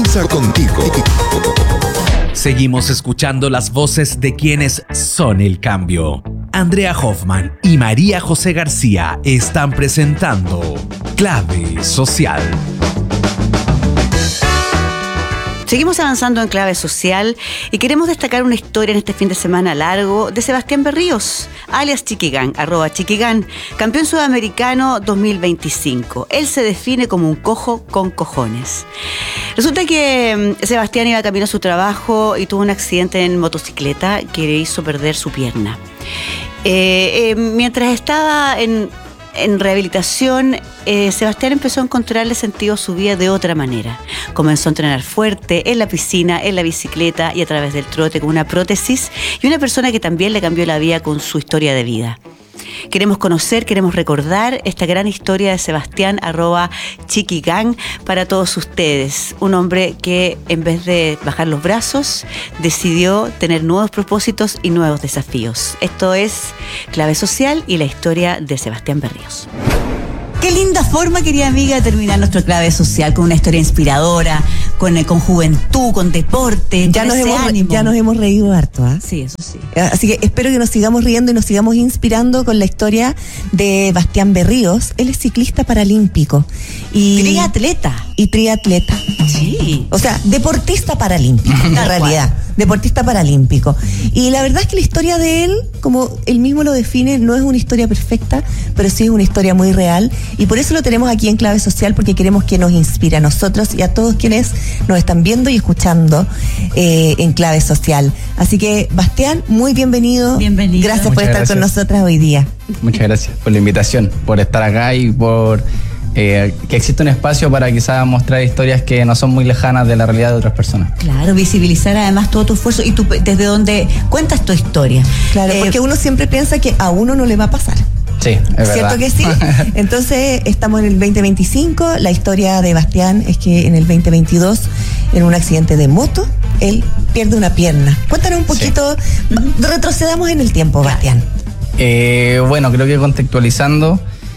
Comienza contigo. Seguimos escuchando las voces de quienes son el cambio. Andrea Hoffman y María José García están presentando Clave Social. Seguimos avanzando en Clave Social y queremos destacar una historia en este fin de semana largo de Sebastián Berríos, alias Chiquigán, @Chiquigán, campeón sudamericano 2025. Él se define como un cojo con cojones. Resulta que Sebastián iba camino a su trabajo y tuvo un accidente en motocicleta que le hizo perder su pierna. Mientras estaba en rehabilitación, Sebastián empezó a encontrarle sentido a su vida de otra manera. Comenzó a entrenar fuerte en la piscina, en la bicicleta y a través del trote con una prótesis, y una persona que también le cambió la vida con su historia de vida. Queremos conocer, queremos recordar esta gran historia de Sebastián, @Chiquigán, para todos ustedes. Un hombre que, en vez de bajar los brazos, decidió tener nuevos propósitos y nuevos desafíos. Esto es Clave Social y la historia de Sebastián Berríos. Qué linda forma, querida amiga, de terminar nuestro Clave Social, con una historia inspiradora, con juventud, con deporte, ya nos hemos reído harto, ¿eh? Sí, eso sí. Así que espero que nos sigamos riendo y nos sigamos inspirando con la historia de Sebastián Berríos. Él es ciclista paralímpico y triatleta. Sí. O sea, deportista paralímpico, en realidad. Deportista paralímpico. Y la verdad es que la historia de él, como él mismo lo define, no es una historia perfecta, pero sí es una historia muy real. Y por eso lo tenemos aquí en Clave Social, porque queremos que nos inspire a nosotros y a todos quienes nos están viendo y escuchando en Clave Social. Así que, Bastián, muy bienvenido. Bienvenido. Gracias por estar con nosotras hoy día. Muchas gracias por la invitación, por estar acá y por que existe un espacio para quizás mostrar historias que no son muy lejanas de la realidad de otras personas. Claro, visibilizar además todo tu esfuerzo y tú desde donde cuentas tu historia. Claro, porque uno siempre piensa que a uno no le va a pasar. Sí, es verdad. ¿Cierto que sí? Entonces, estamos en el 2025. La historia de Bastián es que en el 2022, en un accidente de moto, él pierde una pierna. Cuéntanos un poquito, retrocedamos en el tiempo, Bastián. Bueno, creo que contextualizando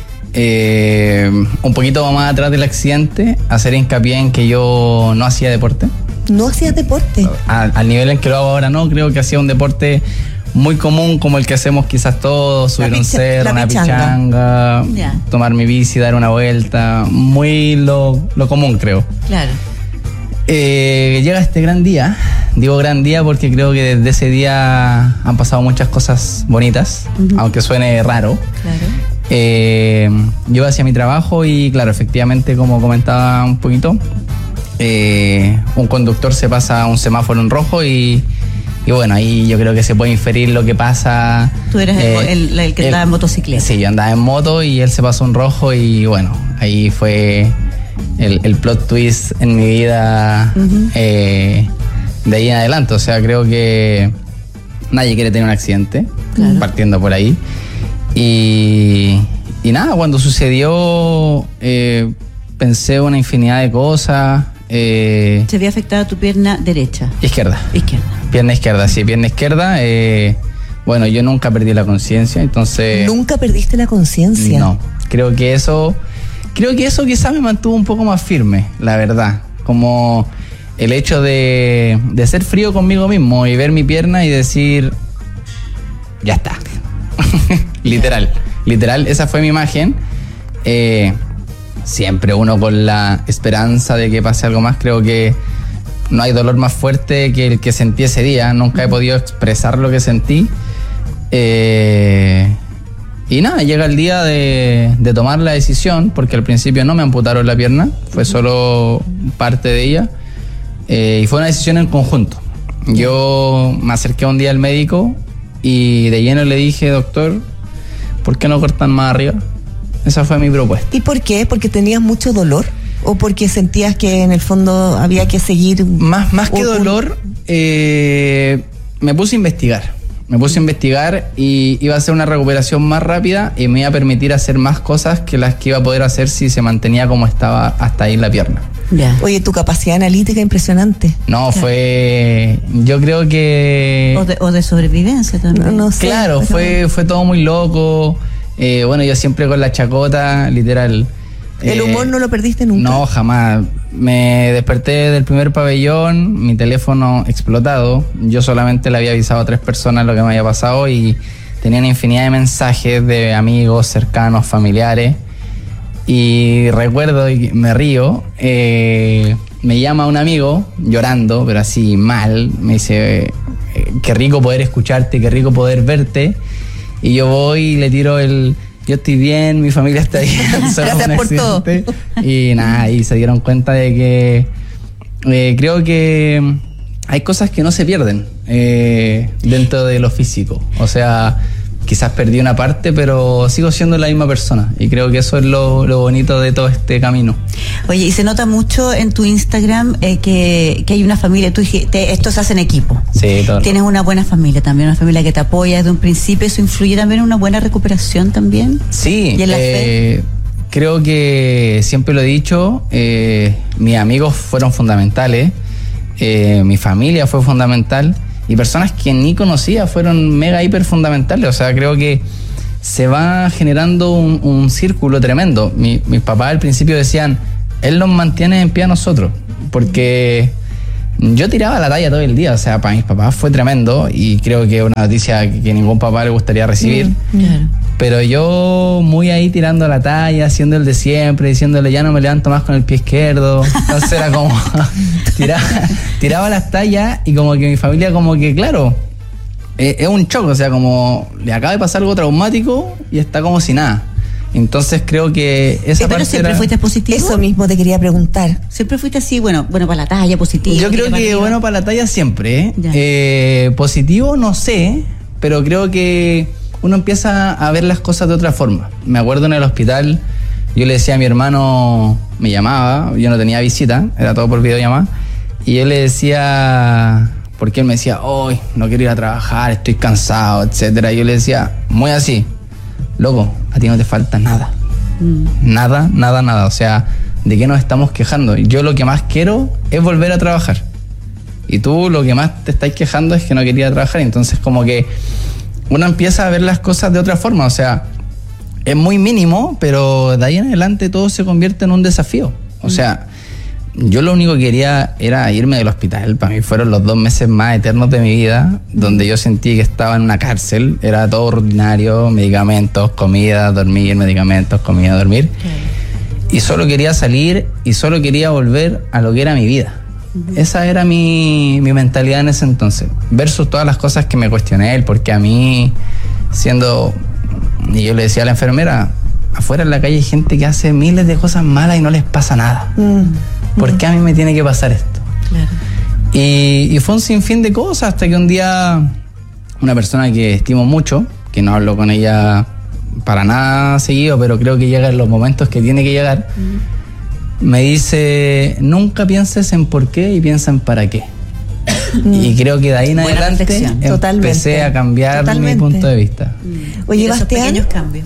un poquito más atrás del accidente, hacer hincapié en que yo no hacía deporte. ¿No hacías deporte? Al nivel en que lo hago ahora no, creo que hacía un deporte muy común como el que hacemos quizás todos, subir un cerro, una pichanga, tomar mi bici, dar una vuelta, muy lo común, creo. Claro. Llega este gran día, digo gran día porque creo que desde ese día han pasado muchas cosas bonitas, aunque suene raro. Claro. Yo hacia mi trabajo y claro, efectivamente, como comentaba un poquito, un conductor se pasa un semáforo en rojo y bueno, ahí yo creo que se puede inferir lo que pasa. Tú eras el que andaba en motocicleta. Sí, yo andaba en moto y él se pasó un rojo y bueno, ahí fue el plot twist en mi vida de ahí en adelante. O sea, creo que nadie quiere tener un accidente, partiendo por ahí. Y nada, cuando sucedió pensé una infinidad de cosas. ¿Se había afectado tu pierna derecha? Izquierda. Pierna izquierda, sí, pierna izquierda. Bueno, yo nunca perdí la conciencia, entonces... ¿Nunca perdiste la conciencia? No, creo que eso quizás me mantuvo un poco más firme, la verdad. Como el hecho de ser frío conmigo mismo y ver mi pierna y decir, ya está. Literal, esa fue mi imagen. Siempre uno con la esperanza de que pase algo más. Creo que no hay dolor más fuerte que el que sentí ese día. Nunca he podido expresar lo que sentí. Y nada, llega el día de tomar la decisión, porque al principio no me amputaron la pierna, fue solo parte de ella. Y fue una decisión en conjunto. Yo me acerqué un día al médico y de lleno le dije, doctor, ¿por qué no cortan más arriba? Esa fue mi propuesta. ¿Y por qué? ¿Porque tenías mucho dolor? ¿O porque sentías que en el fondo había que seguir? Más que dolor, me puse a investigar y iba a ser una recuperación más rápida y me iba a permitir hacer más cosas que las que iba a poder hacer si se mantenía como estaba hasta ahí la pierna. Oye, tu capacidad analítica impresionante. No, fue... Yo creo que... O de sobrevivencia también. No sé. Claro, fue todo muy loco. Bueno, yo siempre con la chacota, literal. ¿El humor no lo perdiste nunca? No, jamás. me desperté del primer pabellón, mi teléfono explotado. Yo solamente le había avisado a 3 personas lo que me había pasado y tenían infinidad de mensajes de amigos, cercanos, familiares. Y recuerdo, y me río, me llama un amigo llorando, pero así mal. Me dice, qué rico poder escucharte, qué rico poder verte. Y yo voy y le tiro yo estoy bien, mi familia está bien. Gracias por todo. Y nada, y se dieron cuenta de que creo que hay cosas que no se pierden dentro de lo físico. O sea, quizás perdí una parte, pero sigo siendo la misma persona. Y creo que eso es lo bonito de todo este camino. Oye, y se nota mucho en tu Instagram que hay una familia. Tú dijiste, esto se hace en equipo. Sí, todo. Tienes una buena familia también, una familia que te apoya desde un principio. ¿Eso influye también en una buena recuperación también? Sí. ¿Y en la fe? Creo que siempre lo he dicho, mis amigos fueron fundamentales, mi familia fue fundamental. Y personas que ni conocía fueron mega hiper fundamentales. O sea, creo que se va generando un círculo tremendo. Mis papás al principio decían, él nos mantiene en pie a nosotros. Porque yo tiraba la talla todo el día. O sea, para mis papás fue tremendo. Y creo que es una noticia que ningún papá le gustaría recibir. Claro. Pero yo muy ahí tirando la talla, haciendo el de siempre, diciéndole ya no me levanto más con el pie izquierdo. Entonces era como tiraba las tallas y como que mi familia como que claro, es un shock, o sea, como le acaba de pasar algo traumático y está como si nada. Entonces creo que esa Pero parte siempre era... fuiste positivo. Eso mismo te quería preguntar. Siempre fuiste así, bueno para la talla, positivo. Yo creo que bueno para la talla siempre. Positivo no sé, pero creo que uno empieza a ver las cosas de otra forma. Me acuerdo en el hospital, yo le decía a mi hermano, me llamaba, yo no tenía visita, era todo por videollamada, y yo le decía, porque él me decía, hoy no quiero ir a trabajar, estoy cansado, etcétera. Y yo le decía, muy así, loco, a ti no te falta nada. Nada. O sea, ¿de qué nos estamos quejando? Yo lo que más quiero es volver a trabajar. Y tú lo que más te estás quejando es que no querías trabajar. Entonces como que uno empieza a ver las cosas de otra forma. O sea, es muy mínimo, pero de ahí en adelante todo se convierte en un desafío. O sea, yo lo único que quería era irme del hospital. Para mí fueron los 2 meses más eternos de mi vida, donde yo sentí que estaba en una cárcel. Era todo rutinario, medicamentos, comida, dormir, medicamentos, comida, dormir. Y solo quería salir y solo quería volver a lo que era mi vida. Esa era mi mentalidad en ese entonces, versus todas las cosas que me cuestioné él, porque a mí, y yo le decía a la enfermera, afuera en la calle hay gente que hace miles de cosas malas y no les pasa nada. ¿Por qué a mí me tiene que pasar esto? Claro. Y fue un sinfín de cosas hasta que un día una persona que estimo mucho, que no hablo con ella para nada seguido, pero creo que llega en los momentos que tiene que llegar, me dice, nunca pienses en por qué y piensa en para qué. Y creo que de ahí en Buena adelante reflexión. empecé a cambiar mi punto de vista. Oye, Esos Bastián, pequeños cambios.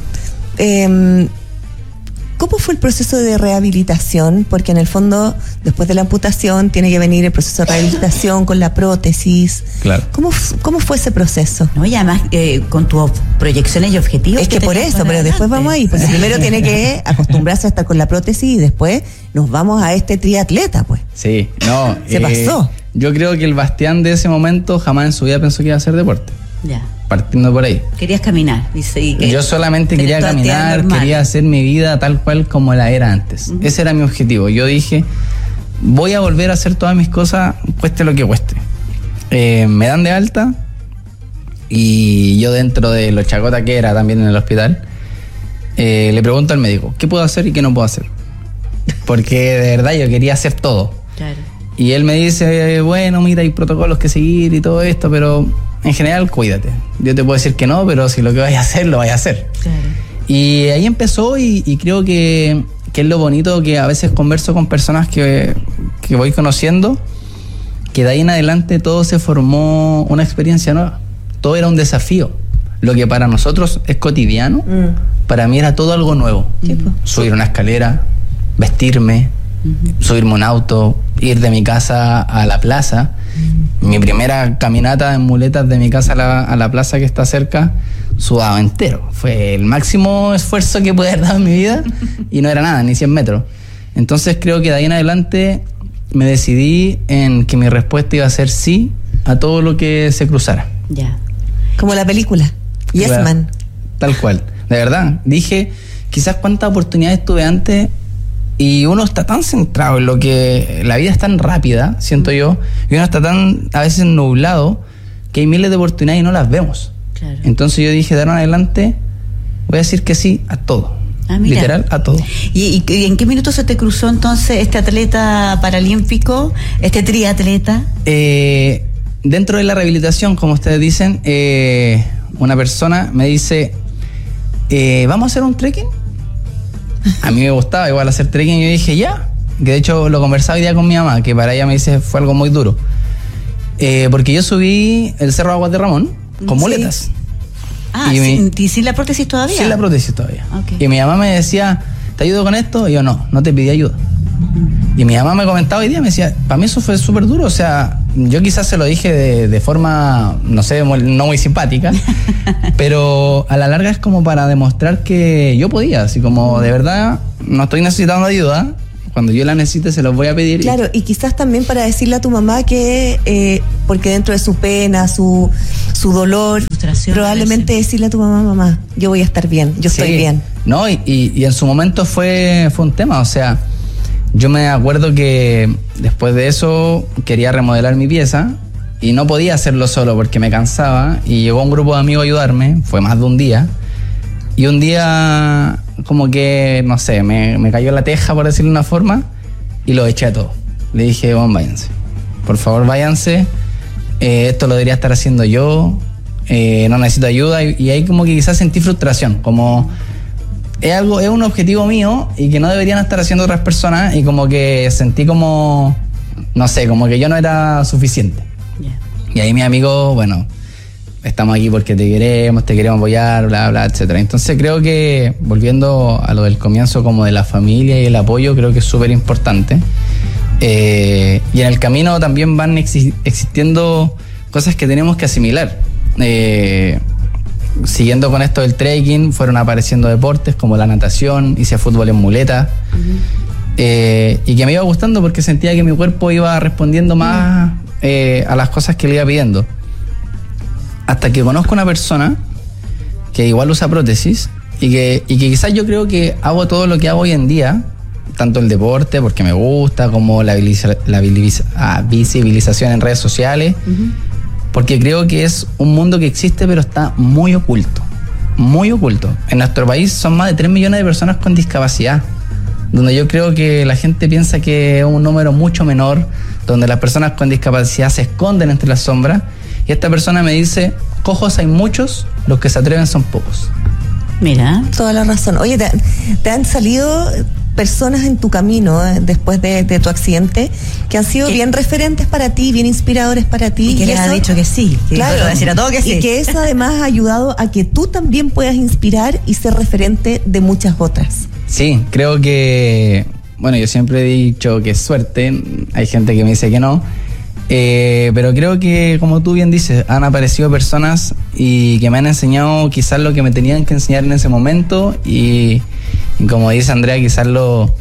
¿cómo fue el proceso de rehabilitación? Porque en el fondo, después de la amputación, tiene que venir el proceso de rehabilitación con la prótesis. Claro. ¿Cómo fue ese proceso? No, y además con tus proyecciones y objetivos. Es que por tenías eso, para pero después adelante. vamos ahí, porque primero tiene que acostumbrarse a estar con la prótesis y después nos vamos a este triatleta, pues. Sí, no. Se pasó. Yo creo que el Bastián de ese momento jamás en su vida pensó que iba a hacer deporte. Ya. Partiendo por ahí. Querías caminar. Yo solamente quería caminar, quería hacer mi vida tal cual como la era antes. Ese era mi objetivo. Yo dije, voy a volver a hacer todas mis cosas, cueste lo que cueste. Me dan de alta y yo dentro de lo chacota que era también en el hospital, le pregunto al médico, ¿qué puedo hacer y qué no puedo hacer? Porque de verdad yo quería hacer todo. Claro. Y él me dice, bueno, mira, hay protocolos que seguir y todo esto, pero en general cuídate. Yo te puedo decir que no, pero si lo que vayas a hacer, lo vayas a hacer. Claro. Y ahí empezó y creo que es lo bonito que a veces converso con personas que voy conociendo, que de ahí en adelante todo se formó una experiencia nueva. Todo era un desafío. Lo que para nosotros es cotidiano, para mí era todo algo nuevo. Subir una escalera, vestirme, subirme a un auto, ir de mi casa a la plaza. Mi primera caminata en muletas de mi casa a la plaza que está cerca, sudado entero. Fue el máximo esfuerzo que pude haber dado en mi vida y no era nada, ni 100 metros. Entonces creo que de ahí en adelante me decidí en que mi respuesta iba a ser sí a todo lo que se cruzara. Ya. Como la película. Yes Claro, Man. tal cual. De verdad, dije, quizás cuántas oportunidades tuve antes y uno está tan centrado en lo que la vida es tan rápida, siento yo, y uno está tan a veces nublado que hay miles de oportunidades y no las vemos. Claro. Entonces yo dije, de ahora en adelante voy a decir que sí a todo. Ah, mira. Literal, a todo. ¿Y en qué minuto se te cruzó entonces este atleta paralímpico, este triatleta? Dentro de la rehabilitación, como ustedes dicen, una persona me dice, ¿vamos a hacer un trekking? A mí me gustaba igual hacer trekking y yo dije, ya. Que de hecho lo conversaba hoy día con mi mamá, que para ella me dice fue algo muy duro. Porque yo subí el Cerro Aguas de Ramón con muletas. Ah, ¿y sin la prótesis todavía? Sin la prótesis todavía. Okay. Y mi mamá me decía, ¿te ayudo con esto? Y yo, no te pedí ayuda. Y mi mamá me comentaba hoy día, me decía, para mí eso fue súper duro. O sea, yo quizás se lo dije de forma, no sé, no muy simpática, pero a la larga es como para demostrar que yo podía. Así como, de verdad, no estoy necesitando ayuda. Cuando yo la necesite se los voy a pedir. Claro, y quizás también para decirle a tu mamá que, porque dentro de su pena, su dolor, frustración, probablemente decirle a tu mamá, yo voy a estar bien, yo estoy bien. No, y en su momento fue un tema, o sea, yo me acuerdo que después de eso quería remodelar mi pieza y no podía hacerlo solo porque me cansaba y llegó un grupo de amigos a ayudarme, fue más de un día. Y un día, como que, no sé, me cayó la teja, por decirlo de una forma, y lo eché a todo. Le dije, bueno, váyanse. Por favor, váyanse. Esto lo debería estar haciendo yo. No necesito ayuda. Y ahí como que quizás sentí frustración. Como, es un objetivo mío y que no deberían estar haciendo otras personas. Y como que sentí como, no sé, como que yo no era suficiente. Yeah. Y ahí mi amigo, bueno, estamos aquí porque te queremos apoyar, bla, bla, etcétera. Entonces creo que, volviendo a lo del comienzo como de la familia y el apoyo, creo que es súper importante. Y en el camino también van existiendo cosas que tenemos que asimilar. Siguiendo con esto del trekking, fueron apareciendo deportes como la natación, hice fútbol en muleta. Y que me iba gustando porque sentía que mi cuerpo iba respondiendo más a las cosas que le iba pidiendo. Hasta que conozco una persona que igual usa prótesis y que quizás yo creo que hago todo lo que hago hoy en día, tanto el deporte porque me gusta, como la visibilización en redes sociales, porque creo que es un mundo que existe pero está muy oculto, muy oculto. En nuestro país son más de 3 millones de personas con discapacidad, donde yo creo que la gente piensa que es un número mucho menor, donde las personas con discapacidad se esconden entre las sombras. Y esta persona me dice, cojos hay muchos, los que se atreven son pocos. Mira. Toda la razón. Oye, te han salido personas en tu camino después de tu accidente que han sido bien referentes para ti, bien inspiradores para ti. Y que les ha dicho que sí. Que claro, va a decir a todo que sí. Y que eso además ha ayudado a que tú también puedas inspirar y ser referente de muchas otras. Sí, creo que, bueno, yo siempre he dicho que es suerte, hay gente que me dice que no. Pero creo que, como tú bien dices, han aparecido personas y que me han enseñado quizás lo que me tenían que enseñar en ese momento y como dice Andrea, quizás lo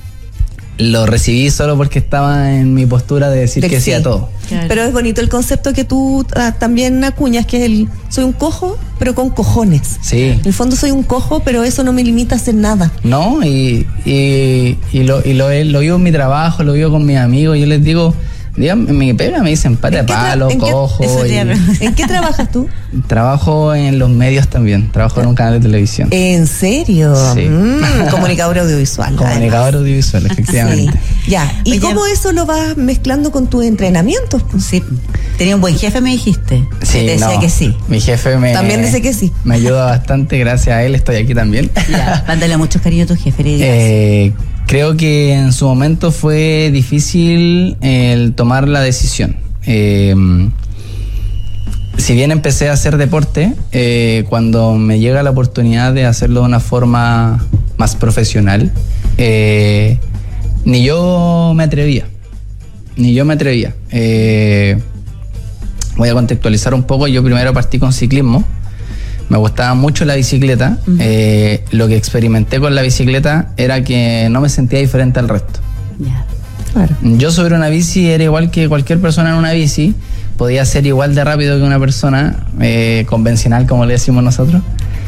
recibí solo porque estaba en mi postura de decir que sí a todo. Claro. Pero es bonito el concepto que tú también acuñas, que es soy un cojo, pero con cojones. Sí. En el fondo soy un cojo, pero eso no me limita a hacer nada. No, y lo vivo en mi trabajo, lo vivo con mis amigos, yo les digo... Díganme, me pega, me dicen pata de palo, cojo. ¿En qué trabajas tú? Trabajo en los medios también. Trabajo en un canal de televisión. ¿En serio? Sí. Comunicador audiovisual. Comunicador audiovisual, efectivamente. Sí. Ya. ¿Y cómo eso lo vas mezclando con tus entrenamientos? Sí. Tenía un buen jefe, me dijiste. Sí, te decía que sí. Mi jefe también dice que sí. Me ayuda bastante, gracias a él estoy aquí también. Ya, mándale mucho cariño a tu jefe. Creo que en su momento fue difícil el tomar la decisión. Si bien empecé a hacer deporte, cuando me llega la oportunidad de hacerlo de una forma más profesional, ni yo me atrevía. Voy a contextualizar un poco. Yo primero partí con ciclismo. Me gustaba mucho la bicicleta. Lo que experimenté con la bicicleta era que no me sentía diferente al resto. Ya. Claro. Yo sobre una bici era igual que cualquier persona en una bici, podía ser igual de rápido que una persona convencional, como le decimos nosotros,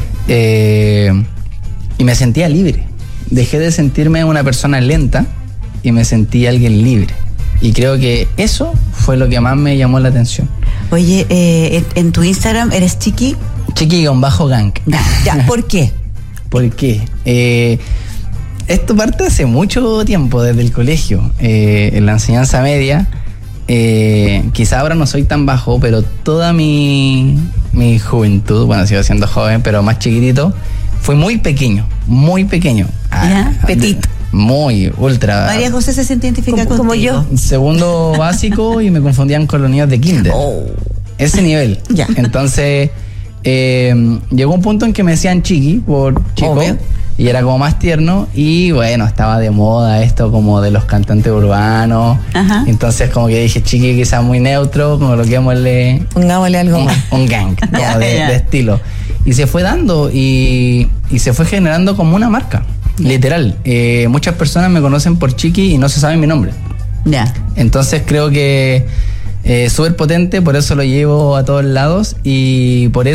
y me sentía libre. Dejé de sentirme una persona lenta y me sentí alguien libre. Y creo que eso fue lo que más me llamó la atención. Oye, en tu Instagram eres Chiqui. Chiqui-gang. Ya, ¿por qué? ¿Por qué? Esto parte hace mucho tiempo, desde el colegio, en la enseñanza media. Quizá ahora no soy tan bajo, pero toda mi juventud, bueno, sigo siendo joven, pero más chiquitito, fue muy pequeño. ¿Ya? Petit. Muy, ultra. María José se identifica contigo. Como yo. Segundo básico y me confundían con los niños de kinder. Oh. Ese nivel. Ya. Entonces, llegó un punto en que me decían Chiqui por chico. Obvio. Y era como más tierno. Y bueno, estaba de moda esto como de los cantantes urbanos. Ajá. Entonces como que dije, Chiqui quizás muy neutro, coloquémosle Pongámosle algo más. un gang como Ya, de ya. estilo. Y se fue dando y se fue generando como una marca. Literal. Muchas personas me conocen por Chiqui y no se saben mi nombre. Ya. Entonces creo que súper potente, por eso lo llevo a todos lados y por eso